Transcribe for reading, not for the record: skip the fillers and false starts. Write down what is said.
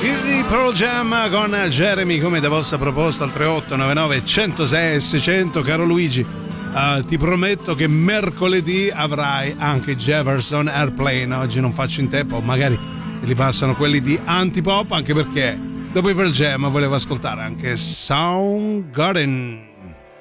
Il Pearl Jam con Jeremy, come da vostra proposta al 3899 106 600. Caro Luigi, ti prometto che mercoledì avrai anche Jefferson Airplane. Oggi non faccio in tempo, magari te li passano quelli di Antipop, anche perché dopo i Pearl Jam volevo ascoltare anche Soundgarden.